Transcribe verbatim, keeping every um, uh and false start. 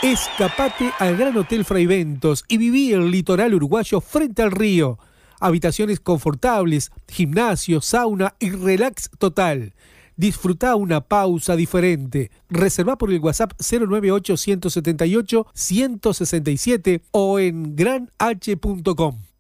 Escapate al Gran Hotel Fraiventos y viví el litoral uruguayo frente al río. Habitaciones confortables, gimnasio, sauna y relax total. Disfruta una pausa diferente. Reserva por el WhatsApp cero nueve ocho, uno siete ocho, uno seis siete o en gran h punto com.